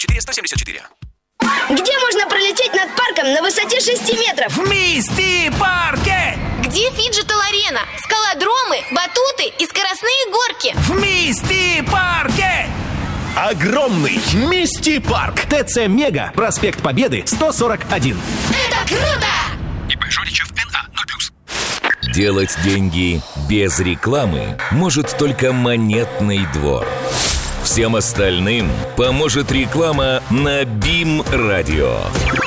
474. Где можно пролететь над парком на высоте 6 метров? В Мисти-парке! Где фиджитал-арена, скалодромы, батуты и скоростные горки? В Мисти-парке! Огромный Мисти-парк. ТЦ Мега, проспект Победы, 141. Это круто! ИП Жоричев НА 0+. Делать деньги без рекламы может только Монетный двор. Всем остальным поможет реклама на БИМ Радио.